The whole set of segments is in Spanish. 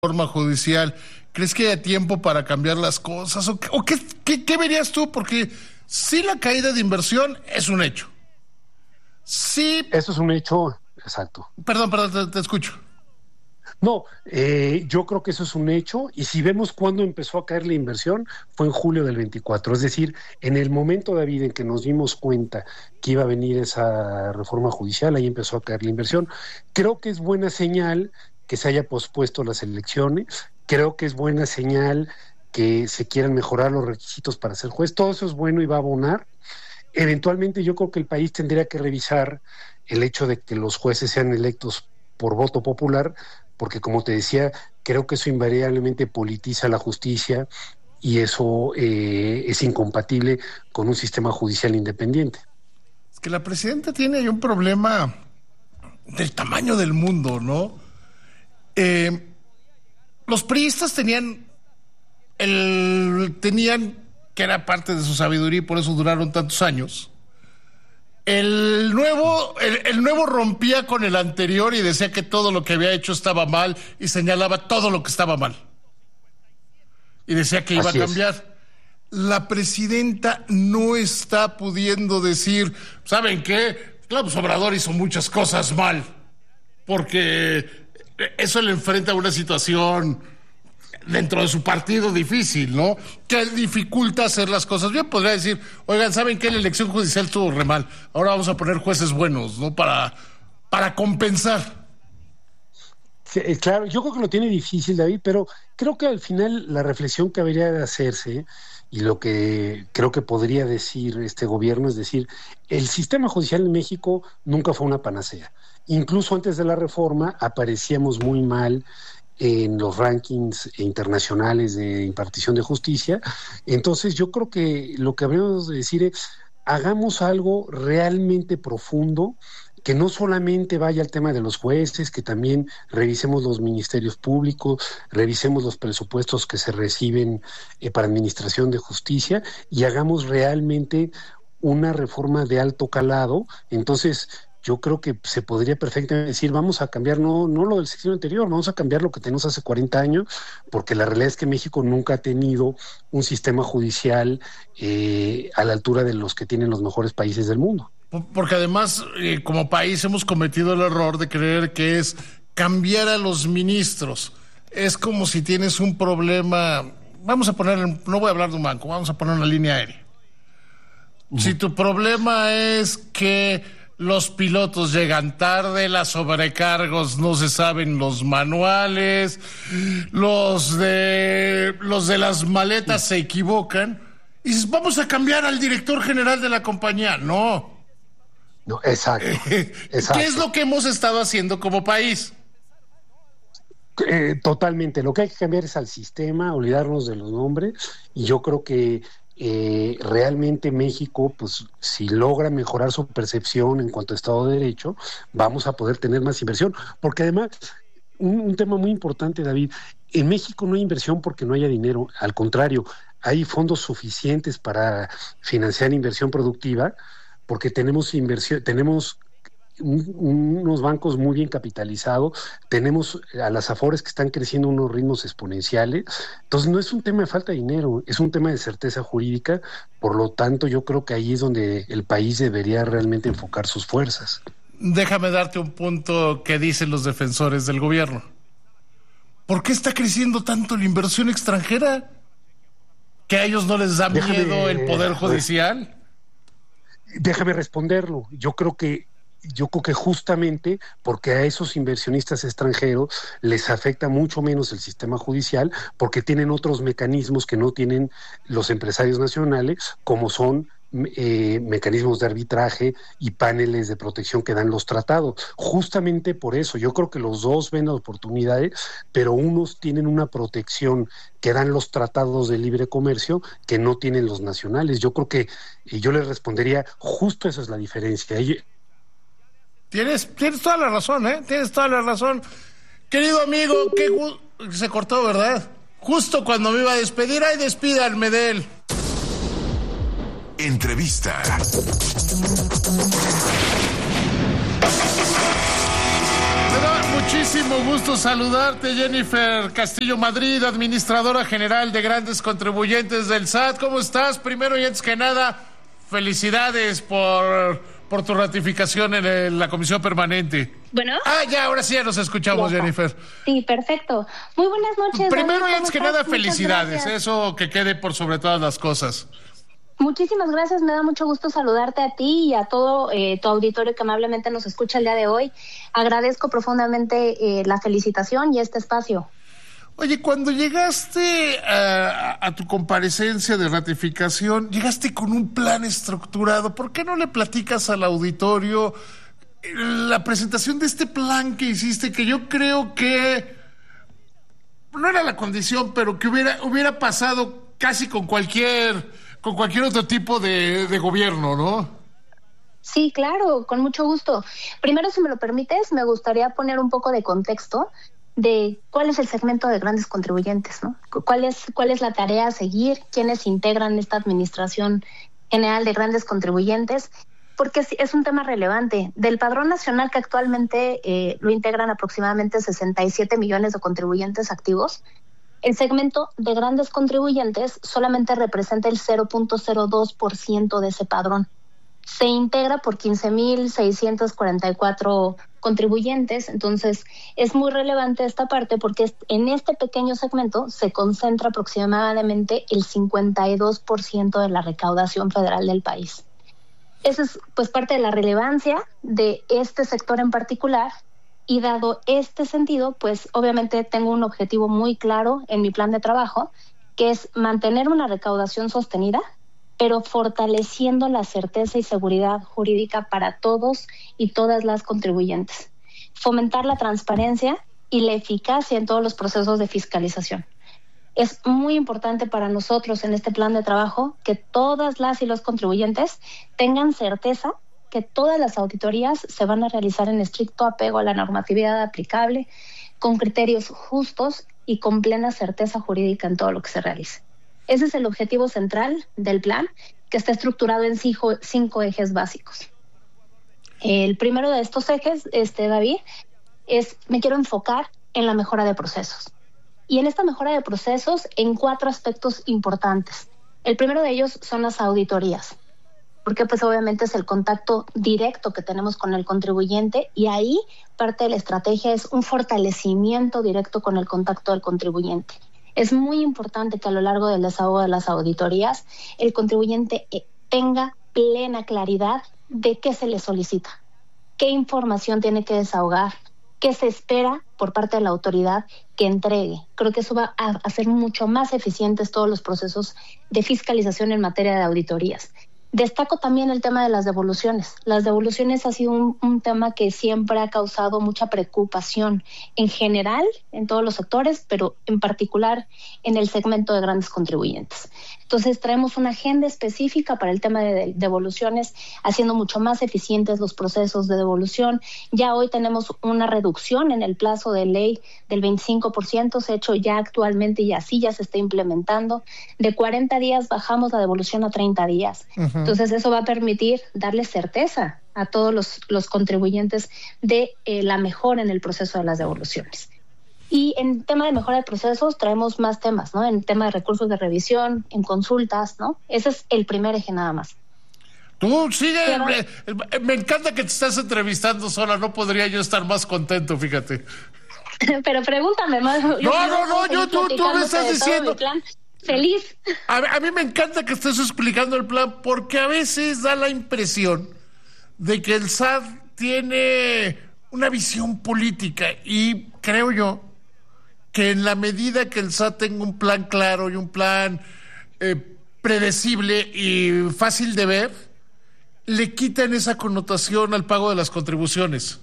reforma judicial, ¿crees que haya tiempo para cambiar las cosas? ¿O qué verías tú? Porque sí, la caída de inversión es un hecho. Sí. Eso es un hecho, exacto. Perdón, te escucho. No, yo creo que eso es un hecho, y si vemos cuándo empezó a caer la inversión, fue en julio del 24, es decir, en el momento, David, en que nos dimos cuenta que iba a venir esa reforma judicial, ahí empezó a caer la inversión. Creo que es buena señal que se haya pospuesto las elecciones, creo que es buena señal que se quieran mejorar los requisitos para ser juez, todo eso es bueno y va a abonar. Eventualmente yo creo que el país tendría que revisar el hecho de que los jueces sean electos por voto popular, porque como te decía, creo que eso invariablemente politiza la justicia y eso es incompatible con un sistema judicial independiente. Es que la presidenta tiene ahí un problema del tamaño del mundo, ¿no? Los priistas tenían que era parte de su sabiduría y por eso duraron tantos años. El nuevo rompía con el anterior y decía que todo lo que había hecho estaba mal y señalaba todo lo que estaba mal. Y decía que iba a cambiar. La presidenta no está pudiendo decir, ¿saben qué? Claro, Obrador hizo muchas cosas mal, porque eso le enfrenta a una situación dentro de su partido difícil, ¿no? Que dificulta hacer las cosas bien. Podría decir, oigan, ¿saben qué? La elección judicial estuvo re mal. Ahora vamos a poner jueces buenos, ¿no? Para compensar. Sí, claro, yo creo que lo tiene difícil, David, pero creo que al final la reflexión que habría de hacerse y lo que creo que podría decir este gobierno es decir, el sistema judicial en México nunca fue una panacea. Incluso antes de la reforma aparecíamos muy mal en los rankings internacionales de impartición de justicia. Entonces yo creo que lo que habríamos de decir es, hagamos algo realmente profundo, que no solamente vaya al tema de los jueces, que también revisemos los ministerios públicos, revisemos los presupuestos que se reciben para administración de justicia y hagamos realmente una reforma de alto calado. Entonces yo creo que se podría perfectamente decir, vamos a cambiar no lo del sexenio anterior, vamos a cambiar lo que tenemos hace 40 años, porque la realidad es que México nunca ha tenido un sistema judicial a la altura de los que tienen los mejores países del mundo. Porque además, como país, hemos cometido el error de creer que es cambiar a los ministros. Es como si tienes un problema, no voy a hablar de un banco, vamos a poner una línea aérea. Si tu problema es que los pilotos llegan tarde, las sobrecargos no se saben los manuales, los de las maletas se equivocan, y dices, vamos a cambiar al director general de la compañía. No, exacto. ¿Qué es lo que hemos estado haciendo como país? Totalmente. Lo que hay que cambiar es al sistema, olvidarnos de los nombres, y yo creo que realmente México, pues si logra mejorar su percepción en cuanto a Estado de Derecho, vamos a poder tener más inversión, porque además, un tema muy importante, David, en México no hay inversión porque no haya dinero, al contrario, hay fondos suficientes para financiar inversión productiva, porque tenemos unos bancos muy bien capitalizados, tenemos a las Afores que están creciendo a unos ritmos exponenciales. Entonces no es un tema de falta de dinero, es un tema de certeza jurídica. Por lo tanto, yo creo que ahí es donde el país debería realmente enfocar sus fuerzas. Déjame darte un punto que dicen los defensores del gobierno. ¿Por qué está creciendo tanto la inversión extranjera? ¿Que a ellos no les da miedo el poder judicial? Déjame responderlo. Yo creo que justamente porque a esos inversionistas extranjeros les afecta mucho menos el sistema judicial, porque tienen otros mecanismos que no tienen los empresarios nacionales, como son mecanismos de arbitraje y paneles de protección que dan los tratados. Justamente por eso, yo creo que los dos ven oportunidades, pero unos tienen una protección que dan los tratados de libre comercio que no tienen los nacionales. Yo creo que yo les respondería, justo esa es la diferencia. Tienes toda la razón, Tienes toda la razón. Querido amigo, se cortó, ¿verdad? Justo cuando me iba a despedir, ¡ay, despídanme de él! Entrevista. Me da muchísimo gusto saludarte, Jennifer Castillo Madrid, administradora general de Grandes Contribuyentes del SAT. ¿Cómo estás? Primero y antes que nada, felicidades por tu ratificación en la comisión permanente. Bueno. Ya, ahora sí ya nos escuchamos, Jennifer. Sí, perfecto. Muy buenas noches. Primero y antes que nada, felicidades. Eso que quede por sobre todas las cosas. Muchísimas gracias, me da mucho gusto saludarte a ti y a todo tu auditorio que amablemente nos escucha el día de hoy. Agradezco profundamente la felicitación y este espacio. Oye, cuando llegaste a tu comparecencia de ratificación, llegaste con un plan estructurado. ¿Por qué no le platicas al auditorio la presentación de este plan que hiciste, que yo creo que no era la condición, pero que hubiera pasado casi con cualquier otro tipo de gobierno, ¿no? Sí, claro, con mucho gusto. Primero, si me lo permites, me gustaría poner un poco de contexto de cuál es el segmento de grandes contribuyentes, ¿no? ¿Cuál es la tarea a seguir? ¿Quiénes integran esta Administración General de Grandes Contribuyentes? Porque es un tema relevante. Del Padrón Nacional, que actualmente lo integran aproximadamente 67 millones de contribuyentes activos, el segmento de grandes contribuyentes solamente representa el 0.02% de ese padrón. Se integra por 15,644 contribuyentes, entonces es muy relevante esta parte porque en este pequeño segmento se concentra aproximadamente el 52% de la recaudación federal del país. Esa es pues parte de la relevancia de este sector en particular. Y dado este sentido, pues obviamente tengo un objetivo muy claro en mi plan de trabajo, que es mantener una recaudación sostenida, pero fortaleciendo la certeza y seguridad jurídica para todos y todas las contribuyentes. Fomentar la transparencia y la eficacia en todos los procesos de fiscalización. Es muy importante para nosotros en este plan de trabajo que todas las y los contribuyentes tengan certeza que todas las auditorías se van a realizar en estricto apego a la normatividad aplicable, con criterios justos y con plena certeza jurídica en todo lo que se realice. Ese es el objetivo central del plan, que está estructurado en 5 ejes básicos. El primero de estos ejes, David, me quiero enfocar en la mejora de procesos. Y en esta mejora de procesos, en 4 aspectos importantes. El primero de ellos son las auditorías, porque pues obviamente es el contacto directo que tenemos con el contribuyente y ahí parte de la estrategia es un fortalecimiento directo con el contacto del contribuyente. Es muy importante que a lo largo del desahogo de las auditorías el contribuyente tenga plena claridad de qué se le solicita, qué información tiene que desahogar, qué se espera por parte de la autoridad que entregue. Creo que eso va a hacer mucho más eficientes todos los procesos de fiscalización en materia de auditorías. Destaco también el tema de las devoluciones. Las devoluciones ha sido un tema que siempre ha causado mucha preocupación en general en todos los sectores, pero en particular en el segmento de grandes contribuyentes. Entonces traemos una agenda específica para el tema de devoluciones, haciendo mucho más eficientes los procesos de devolución. Ya hoy tenemos una reducción en el plazo de ley del 25%, se ha hecho ya actualmente y así ya se está implementando. De 40 días bajamos la devolución a 30 días. Uh-huh. Entonces eso va a permitir darle certeza a todos los contribuyentes de la mejora en el proceso de las devoluciones. Y en tema de mejora de procesos traemos más temas, ¿no? En tema de recursos de revisión, en consultas, ¿no? Ese es el primer eje nada más. Tú sigue, me encanta que te estás entrevistando sola, no podría yo estar más contento, fíjate. Pero pregúntame más. Tú me estás diciendo. Feliz. A mí me encanta que estés explicando el plan porque a veces da la impresión de que el SAT tiene una visión política y creo yo que en la medida que el SAT tenga un plan claro y un plan predecible y fácil de ver, le quitan esa connotación al pago de las contribuciones.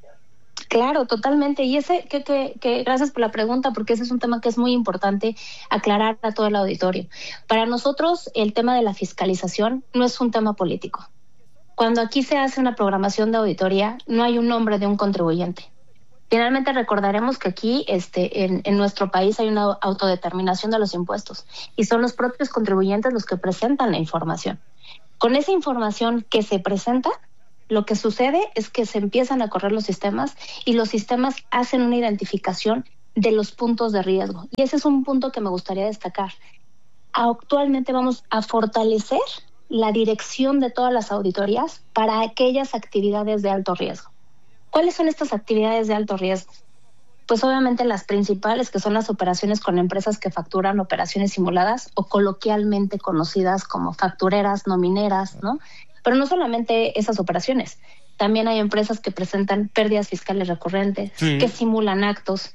Claro, totalmente. Y que gracias por la pregunta, porque ese es un tema que es muy importante aclarar a todo el auditorio. Para nosotros, el tema de la fiscalización no es un tema político. Cuando aquí se hace una programación de auditoría, no hay un nombre de un contribuyente. Finalmente recordaremos que aquí en nuestro país hay una autodeterminación de los impuestos y son los propios contribuyentes los que presentan la información. Con esa información que se presenta, Lo que sucede es que se empiezan a correr los sistemas y los sistemas hacen una identificación de los puntos de riesgo. Y ese es un punto que me gustaría destacar. Actualmente vamos a fortalecer la dirección de todas las auditorías para aquellas actividades de alto riesgo. ¿Cuáles son estas actividades de alto riesgo? Pues obviamente las principales, que son las operaciones con empresas que facturan operaciones simuladas o coloquialmente conocidas como factureras, no mineras, ¿no? Pero no solamente esas operaciones. También hay empresas que presentan pérdidas fiscales recurrentes, que simulan actos.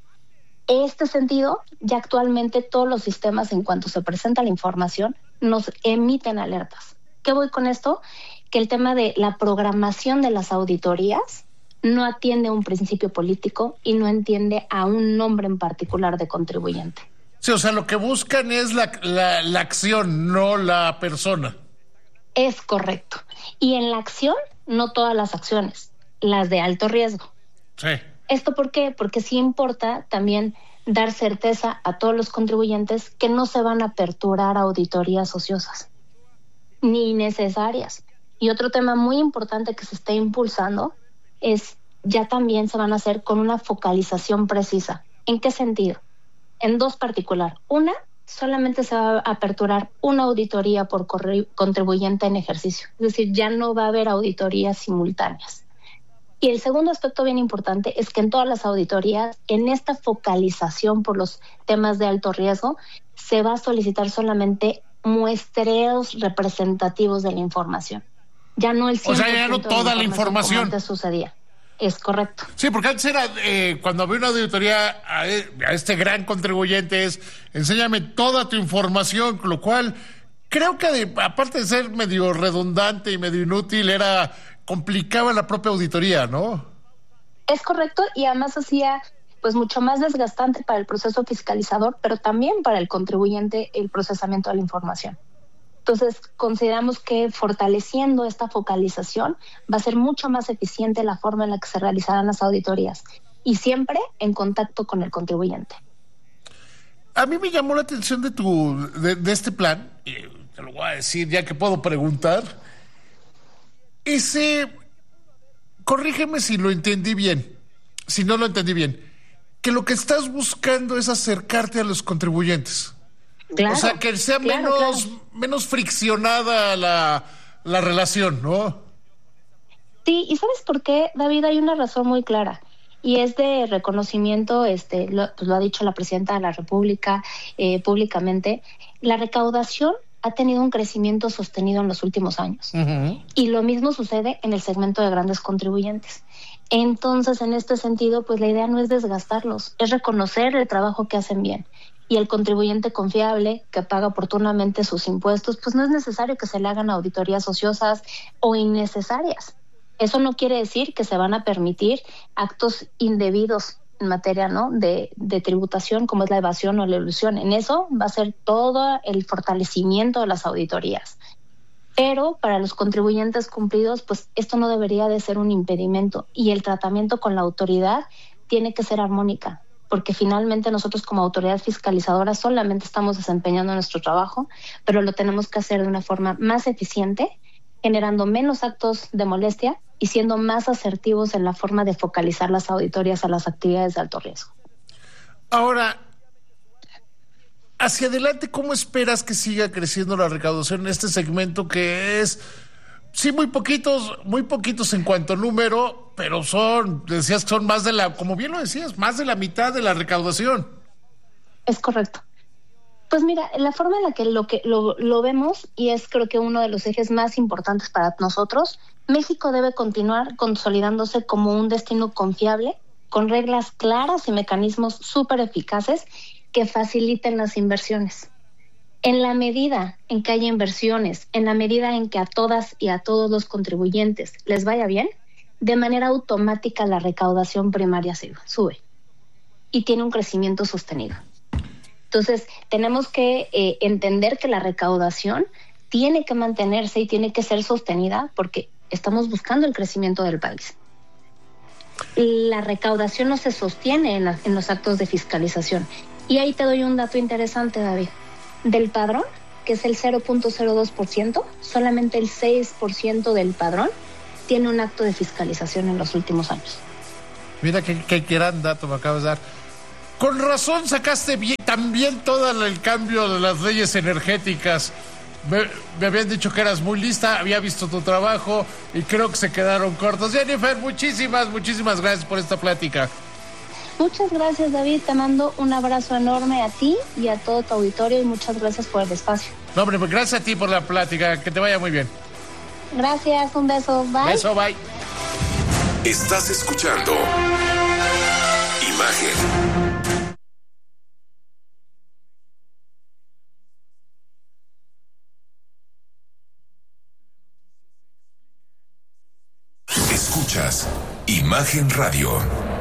En este sentido, ya actualmente todos los sistemas, en cuanto se presenta la información, nos emiten alertas. ¿Qué voy con esto? Que el tema de la programación de las auditorías no atiende a un principio político y no entiende a un nombre en particular de contribuyente. Sí, o sea, lo que buscan es la acción, no la persona. Es correcto. Y en la acción, no todas las acciones, las de alto riesgo. Sí. ¿Esto por qué? Porque sí importa también dar certeza a todos los contribuyentes que no se van a aperturar auditorías ociosas, ni necesarias. Y otro tema muy importante que se está impulsando es ya también se van a hacer con una focalización precisa. ¿En qué sentido? En dos particular. Una, solamente se va a aperturar una auditoría por contribuyente en ejercicio. Es decir, ya no va a haber auditorías simultáneas. Y el segundo aspecto bien importante es que en todas las auditorías, en esta focalización por los temas de alto riesgo, se va a solicitar solamente muestreos representativos de la información. Ya no el 100%. O sea, ya no toda la información. Como antes sucedía. Es correcto. Sí, porque antes era, cuando había una auditoría a este gran contribuyente, es enséñame toda tu información, con lo cual creo que aparte de ser medio redundante y medio inútil, complicaba la propia auditoría, ¿no? Es correcto, y además hacía pues mucho más desgastante para el proceso fiscalizador, pero también para el contribuyente el procesamiento de la información. Entonces, consideramos que fortaleciendo esta focalización va a ser mucho más eficiente la forma en la que se realizarán las auditorías y siempre en contacto con el contribuyente. A mí me llamó la atención de este plan, y te lo voy a decir ya que puedo preguntar. Corrígeme si lo entendí bien, si no lo entendí bien, que lo que estás buscando es acercarte a los contribuyentes. Claro, o sea, que sea menos friccionada la relación, ¿no? Sí, ¿y sabes por qué, David? Hay una razón muy clara, y es de reconocimiento, lo ha dicho la Presidenta de la República públicamente. La recaudación ha tenido un crecimiento sostenido en los últimos años. Uh-huh. Y lo mismo sucede en el segmento de grandes contribuyentes. Entonces, en este sentido, pues la idea no es desgastarlos, es reconocer el trabajo que hacen bien. Y el contribuyente confiable, que paga oportunamente sus impuestos, pues no es necesario que se le hagan auditorías ociosas o innecesarias. Eso no quiere decir que se van a permitir actos indebidos en materia, ¿no?, de tributación, como es la evasión o la elusión. En eso va a ser todo el fortalecimiento de las auditorías. Pero para los contribuyentes cumplidos, pues esto no debería de ser un impedimento, y el tratamiento con la autoridad tiene que ser armónica, porque finalmente nosotros como autoridad fiscalizadora solamente estamos desempeñando nuestro trabajo, pero lo tenemos que hacer de una forma más eficiente, generando menos actos de molestia y siendo más asertivos en la forma de focalizar las auditorías a las actividades de alto riesgo. Ahora, hacia adelante, ¿cómo esperas que siga creciendo la recaudación en este segmento que es, sí, muy poquitos en cuanto a número, pero decías que son más como bien lo decías, más de la mitad de la recaudación? Es correcto. Pues mira, la forma en la que lo vemos, y es creo que uno de los ejes más importantes para nosotros, México debe continuar consolidándose como un destino confiable, con reglas claras y mecanismos súper eficaces que faciliten las inversiones. En la medida en que haya inversiones, en la medida en que a todas y a todos los contribuyentes les vaya bien, de manera automática la recaudación primaria sube y tiene un crecimiento sostenido. Entonces, tenemos que entender que la recaudación tiene que mantenerse y tiene que ser sostenida porque estamos buscando el crecimiento del país. La recaudación no se sostiene en los actos de fiscalización. Y ahí te doy un dato interesante, David. Del padrón, que es el 0.02%, solamente el 6% del padrón tiene un acto de fiscalización en los últimos años. Mira qué gran dato me acabas de dar. Con razón sacaste bien, también todo el cambio de las leyes energéticas. Me habían dicho que eras muy lista, había visto tu trabajo y creo que se quedaron cortos. Jennifer, muchísimas gracias por esta plática. Muchas gracias, David. Te mando un abrazo enorme a ti y a todo tu auditorio y muchas gracias por el espacio. No, hombre, pues gracias a ti por la plática. Que te vaya muy bien. Gracias, un beso. Bye. Beso, bye. Estás escuchando Imagen. Escuchas Imagen Radio.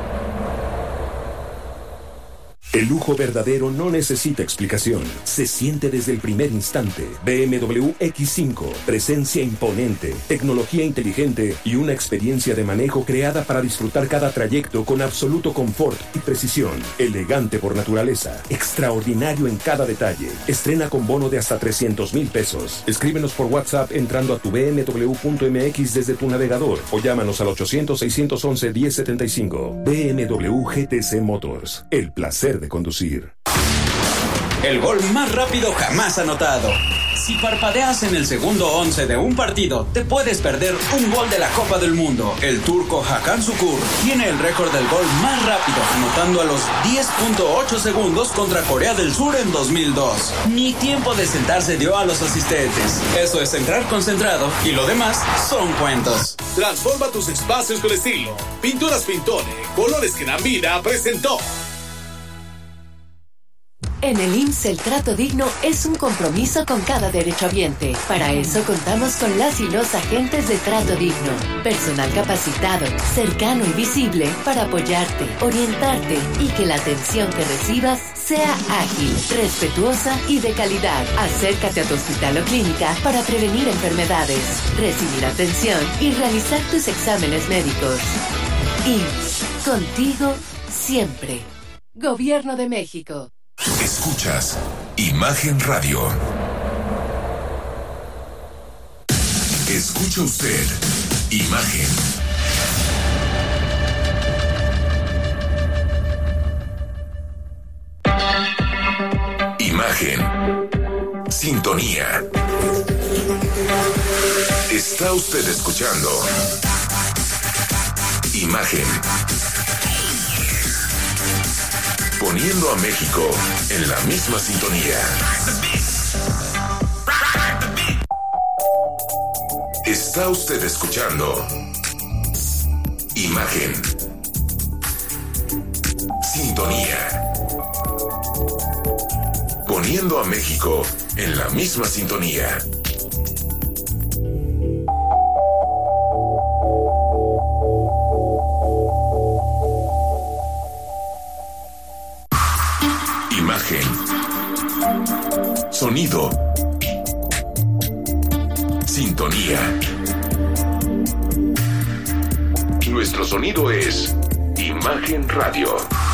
El lujo verdadero no necesita explicación. Se siente desde el primer instante. BMW X5. Presencia imponente, tecnología inteligente y una experiencia de manejo creada para disfrutar cada trayecto con absoluto confort y precisión. Elegante por naturaleza. Extraordinario en cada detalle. Estrena con bono de hasta 300,000 pesos. Escríbenos por WhatsApp entrando a tu bmw.mx desde tu navegador o llámanos al 800-611-1075. BMW GTC Motors. El placer de conducir. El gol más rápido jamás anotado. Si parpadeas en el segundo 11 de un partido, te puedes perder un gol de la Copa del Mundo. El turco Hakan Şükür tiene el récord del gol más rápido, anotando a los 10.8 segundos contra Corea del Sur en 2002. Ni tiempo de sentarse dio a los asistentes. Eso es entrar concentrado y lo demás son cuentos. Transforma tus espacios con estilo. Pinturas Pintone, colores que dan vida, presentó. En el IMSS el trato digno es un compromiso con cada derechohabiente. Para eso contamos con las y los agentes de trato digno. Personal capacitado, cercano y visible para apoyarte, orientarte y que la atención que recibas sea ágil, respetuosa y de calidad. Acércate a tu hospital o clínica para prevenir enfermedades, recibir atención y realizar tus exámenes médicos. IMSS, contigo siempre. Gobierno de México. Escuchas Imagen Radio. Escucha usted Imagen. Imagen. Sintonía. Está usted escuchando Imagen. Poniendo a México en la misma sintonía. Está usted escuchando Imagen. Sintonía. Poniendo a México en la misma sintonía. Imagen. Sonido. Sintonía. Nuestro sonido es Imagen Radio.